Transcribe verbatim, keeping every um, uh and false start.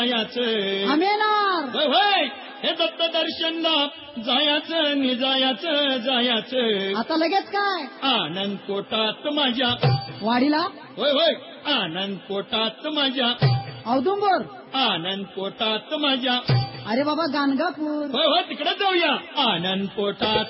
जायाचं आम्ही येणार. होय होय हे दत्त दर्शनला जायाचं निजायाचं जायाचं. आता लगेच काय? आनंद पोटात माझ्या वाडीला. होय होय आनंद पोटात माझ्या औदुंबर. आनंद पोटात माझ्या. अरे बाबा गाणगापूर. होय होय तिकडे जाऊया. आनंद पोटात